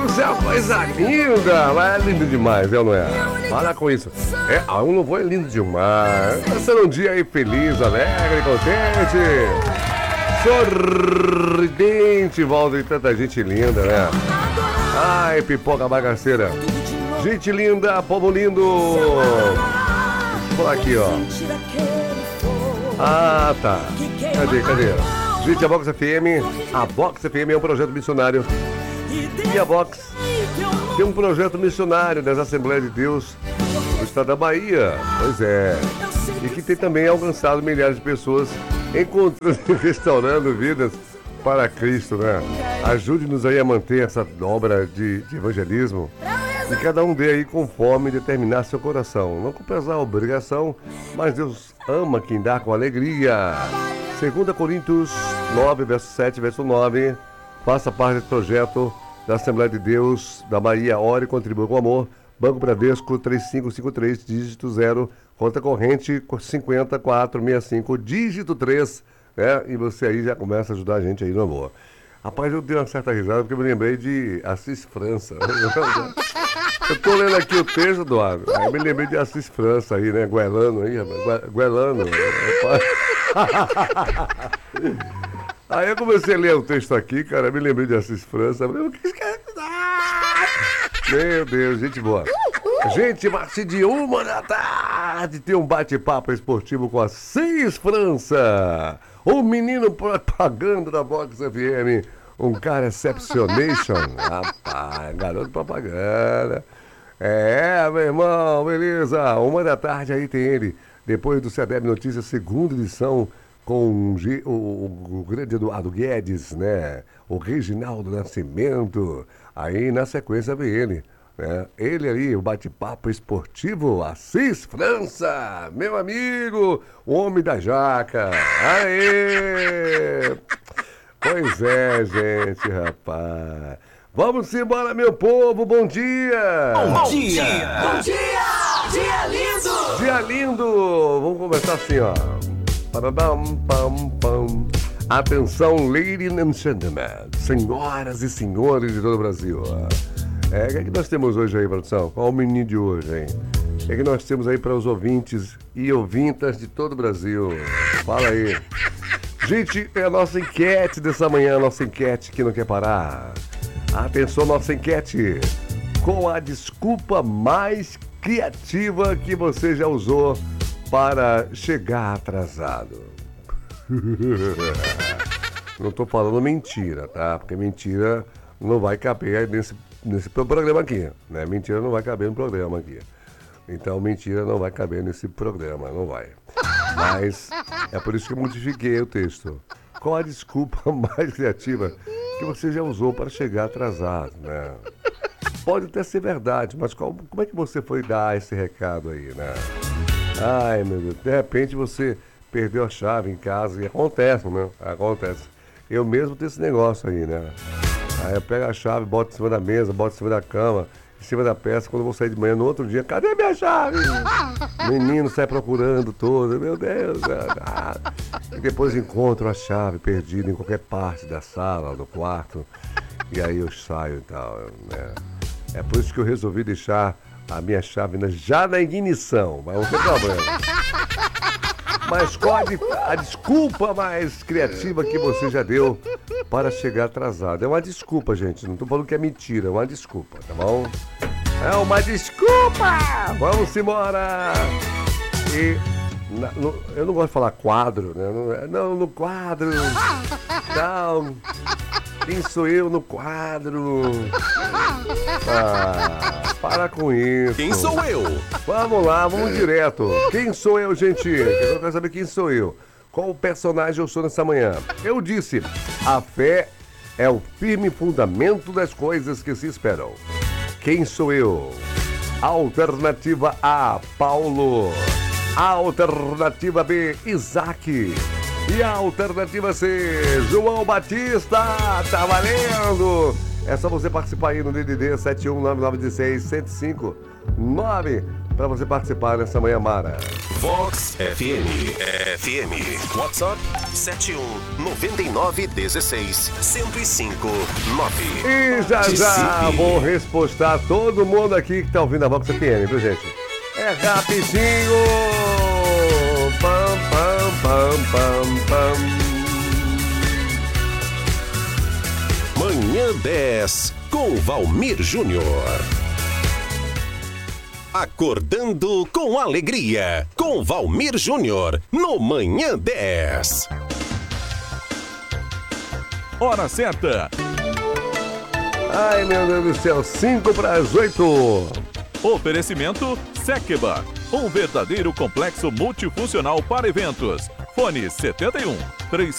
do céu, coisa linda! Mas é lindo demais, é ou não é? Para com isso. O não vou é lindo demais. Passando um dia aí feliz, alegre, contente, sorridente, volta de tanta gente linda, né? Ai, pipoca bagaceira. Gente linda, povo lindo. Olha aqui, ó. Ah, tá. Cadê? Gente, a Vox FM é um projeto missionário. E a Vox tem um projeto missionário das Assembleias de Deus do estado da Bahia. Pois é. E que tem também alcançado milhares de pessoas, encontrando e restaurando vidas para Cristo, né? Ajude-nos aí a manter essa obra de evangelismo. E cada um dê aí conforme determinar seu coração. Não com pesar obrigação, mas Deus ama quem dá com alegria. 2 Coríntios 9, verso 7, verso 9. Faça parte do projeto da Assembleia de Deus da Bahia. Ore e contribua com amor. Banco Bradesco 3553, dígito 0. Conta corrente 50465, dígito 3. Né? E você aí já começa a ajudar a gente aí no amor. Rapaz, eu dei uma certa risada porque eu me lembrei de Assis França. Eu tô lendo aqui o texto, Eduardo. Aí eu me lembrei de Assis França aí, né? Guelano aí, rapaz. Guelano. Aí eu comecei a ler o texto aqui, cara. Me lembrei de Assis França. O que esse cara... Meu Deus, gente boa. Gente, a partir de 1h tem um bate-papo esportivo com Assis França. O menino propaganda da Vox FM. Um cara excepcionation. Rapaz, garoto propaganda. Meu irmão, beleza. 1h aí tem ele. Depois do CEDEB Notícias, segunda edição, com o grande Eduardo Guedes, né? O Reginaldo Nascimento. Aí na sequência vem ele. Né? Ele aí, o bate-papo esportivo, Assis França, meu amigo, o homem da jaca. Aê! Pois é, gente, rapaz. Vamos embora, meu povo, bom dia! Bom dia! Bom dia! Dia lindo! Dia lindo! Vamos começar assim, ó. Atenção, ladies and gentlemen, senhoras e senhores de todo o Brasil. O que é que nós temos hoje aí, produção? Qual o menino de hoje, hein? O que é que nós temos aí para os ouvintes e ouvintas de todo o Brasil? Fala aí. Gente, é a nossa enquete dessa manhã, a nossa enquete que não quer parar. Atenção, nossa enquete. Qual a desculpa mais criativa que você já usou para chegar atrasado? Não tô falando mentira, tá? Porque mentira não vai caber nesse programa aqui, né? Mentira não vai caber no programa aqui. Então, mentira não vai caber nesse programa, não vai. Mas é por isso que eu modifiquei o texto. Qual a desculpa mais criativa que você já usou para chegar atrasado, né? Pode até ser verdade, mas como é que você foi dar esse recado aí, né? Ai, meu Deus, de repente você perdeu a chave em casa e acontece, né? Acontece. Eu mesmo tenho esse negócio aí, né? Aí eu pego a chave, boto em cima da mesa, boto em cima da cama, em cima da peça. Quando eu vou sair de manhã, no outro dia, cadê minha chave? Menino sai procurando todo, meu Deus. E depois encontro a chave perdida em qualquer parte da sala, do quarto. E aí eu saio e tal, né? É por isso que eu resolvi deixar a minha chave já na ignição, mas não tem problema. Mas qual a desculpa mais criativa que você já deu para chegar atrasado? É uma desculpa, gente. Não estou falando que é mentira, é uma desculpa, tá bom? É uma desculpa! Vamos embora! E eu não gosto de falar quadro, né? Não, no quadro. Não. Quem sou eu no quadro? Para com isso. Quem sou eu? Vamos lá, vamos direto. Quem sou eu, gente? Eu quero saber quem sou eu. Qual personagem eu sou nessa manhã? Eu disse, a fé é o firme fundamento das coisas que se esperam. Quem sou eu? Alternativa A, Paulo. Alternativa B, Isaac. E a alternativa C, João Batista. Tá valendo! É só você participar aí no DDD 719961059. para você participar nessa manhã mara. Vox FM. WhatsApp 7199161059. E já vou respostar todo mundo aqui que tá ouvindo a Vox FM, viu, gente? É rapidinho! Pam, pam, pam, pam, pam. Manhã 10 com Valmir Júnior. Acordando com alegria, com Valmir Júnior, no Manhã 10. Hora certa. Ai, meu Deus do céu, 7:55. Oferecimento Sekeba, um verdadeiro complexo multifuncional para eventos. Fone 71